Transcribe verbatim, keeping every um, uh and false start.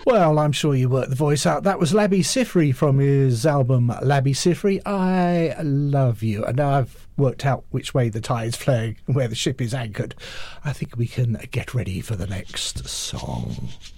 Well, I'm sure you worked the voice out. That was Labi Siffre from his album Labi Siffre, I Love You. And now I've worked out which way the tide's flowing, where the ship is anchored. I think we can get ready for the next song.